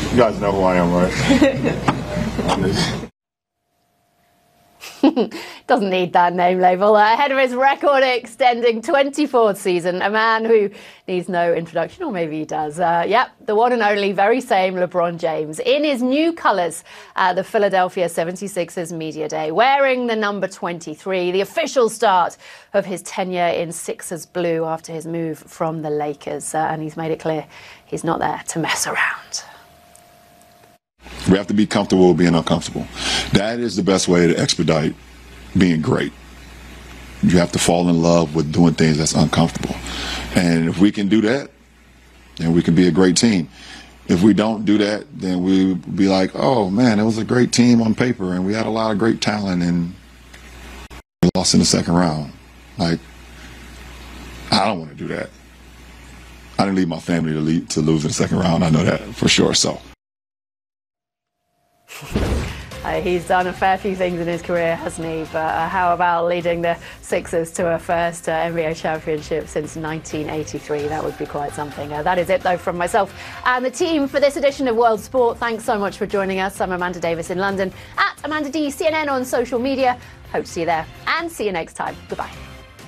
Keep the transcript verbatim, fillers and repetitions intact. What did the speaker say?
You guys know who I am, right? Doesn't need that name label. Uh, ahead of his record-extending twenty-fourth season, a man who needs no introduction, or maybe he does. Uh, yep, the one and only, very same LeBron James, in his new colours at the Philadelphia seventy-sixers Media Day, wearing the number twenty-three, the official start of his tenure in Sixers blue after his move from the Lakers. Uh, and he's made it clear he's not there to mess around. We have to be comfortable with being uncomfortable. That is the best way to expedite being great. You have to fall in love with doing things that's uncomfortable. And if we can do that, then we can be a great team. If we don't do that, then we'll be like, oh, man, it was a great team on paper, and we had a lot of great talent, and we lost in the second round. Like, I don't want to do that. I didn't leave my family to, lead, to lose in the second round. I know that for sure, so. Uh, he's done a fair few things in his career, hasn't he? But uh, how about leading the Sixers to a first uh, N B A championship since nineteen eighty-three? That would be quite something. Uh, that is it, though, from myself and the team for this edition of World Sport. Thanks so much for joining us. I'm Amanda Davis in London, at Amanda D C N N on social media. Hope to see you there, and see you next time. Goodbye.